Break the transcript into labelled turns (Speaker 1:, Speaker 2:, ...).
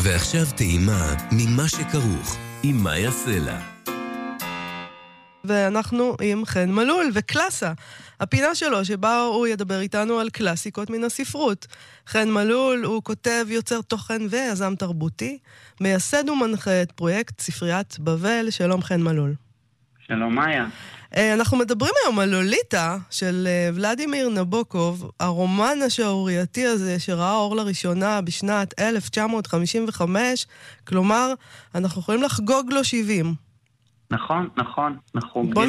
Speaker 1: ועכשיו טעימה ממה שכרוך עם מאיה סלע.
Speaker 2: ואנחנו עם חן מלול וקלאסה, הפינה שלו שבה הוא ידבר איתנו על קלאסיקות מן הספרות. חן מלול הוא כותב, יוצר תוכן ויזם תרבותי, מייסד ומנחה את פרויקט ספריית בבל. שלום חן מלול.
Speaker 3: שלום מאיה.
Speaker 2: אנחנו מדברים היום על לוליטה של ולדימיר נבוקוב, הרומן השערורייתי הזה שראה אור לראשונה בשנת 1955, כלומר אנחנו יכולים לחגוג לו 70.
Speaker 3: נכון, אנחנו...
Speaker 2: בוא